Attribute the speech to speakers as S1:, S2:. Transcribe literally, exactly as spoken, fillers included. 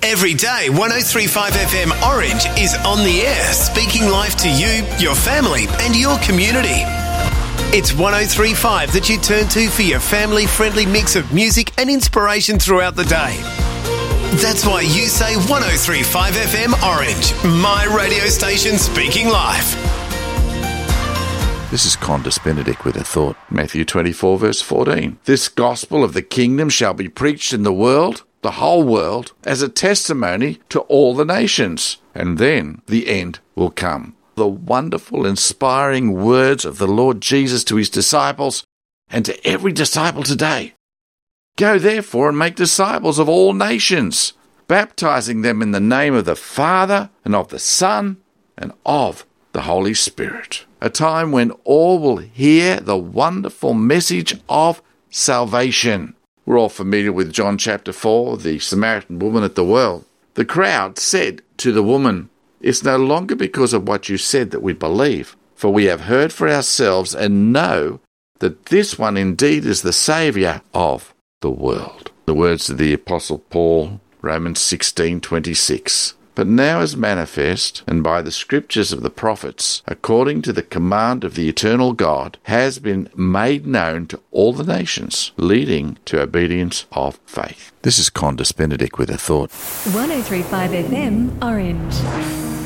S1: Every day, one oh three point five F M Orange is on the air, speaking life to you, your family and your community. It's one oh three point five that you turn to for your family-friendly mix of music and inspiration throughout the day. That's why you say one oh three point five F M Orange, my radio station speaking life.
S2: This is Condis Benedict with a thought. Matthew twenty-four, verse fourteen. This gospel of the kingdom shall be preached in the world, the whole world, as a testimony to all the nations, and then the end will come. The wonderful, inspiring words of the Lord Jesus to his disciples and to every disciple today. Go therefore and make disciples of all nations, baptizing them in the name of the Father and of the Son and of the Holy Spirit. A time when all will hear the wonderful message of salvation. We're all familiar with John chapter four, the Samaritan woman at the well. The crowd said to the woman, "It's no longer because of what you said that we believe, for we have heard for ourselves and know that this one indeed is the Saviour of the world." The words of the Apostle Paul, Romans sixteen twenty-six. But now is manifest, and by the scriptures of the prophets, according to the command of the eternal God, has been made known to all the nations, leading to obedience of faith. This is Condis Benedict with a thought.
S3: one oh three point five F M Orange.